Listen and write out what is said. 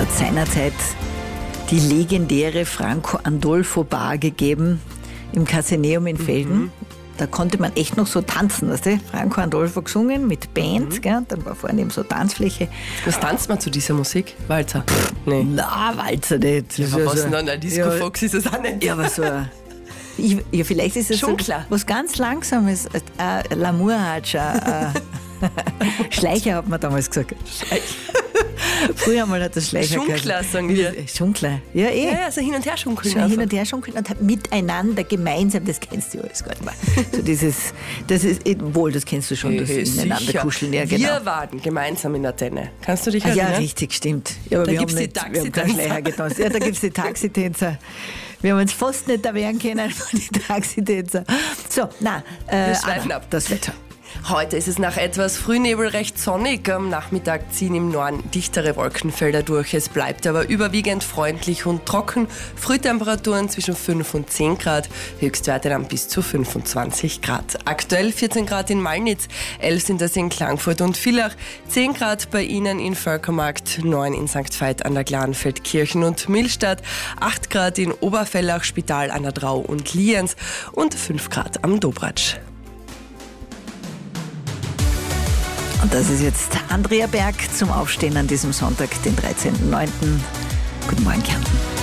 hat seinerzeit die legendäre Franco Andolfo Bar gegeben im Casineum in Felden. Da konnte man echt noch so tanzen, weißt du? Franco Andolfo gesungen mit Band, gell? Dann war vorne eben so Tanzfläche. Was tanzt man zu dieser Musik? Walzer? Nee. Na, Walzer nicht. Ja, aber was denn an der Disco Fox ist es auch nicht? Ja, aber so vielleicht ist es so was ganz Langsames. L'amour hat schon. Schleicher hat man damals gesagt. Früher mal hat das Schleicher gesagt. Schunkler, sagen wir. Schunkler, ja eh. Ja, so hin und her schunkeln. So hin und her schunkeln und miteinander gemeinsam, das kennst du alles gar nicht mehr. So das kennst du schon, das miteinander kuscheln. Ja, genau. Wir waren gemeinsam in Atene. Kannst du dich erinnern? Ja, richtig, stimmt. Ja, aber Da wir gibt's haben die nicht, wir haben keinen Taxitänzer. Schleicher getanzt. Ja, da gibt es die Taxitänzer. Wir haben uns fast nicht erwehren können von den Taxitänzer. So, Wir schweifen ab. Das Wetter. Heute ist es nach etwas Frühnebel recht sonnig. Am Nachmittag ziehen im Norden dichtere Wolkenfelder durch. Es bleibt aber überwiegend freundlich und trocken. Frühtemperaturen zwischen 5 und 10 Grad, Höchstwerte dann bis zu 25 Grad. Aktuell 14 Grad in Malnitz, 11 sind das in Klagenfurt und Villach, 10 Grad bei Ihnen in Völkermarkt, 9 in St. Veit an der Glanfeldkirchen und Millstatt, 8 Grad in Oberfellach, Spital an der Drau und Lienz und 5 Grad am Dobratsch. Und das ist jetzt Andrea Berg zum Aufstehen an diesem Sonntag, den 13.09. Guten Morgen, Kärnten.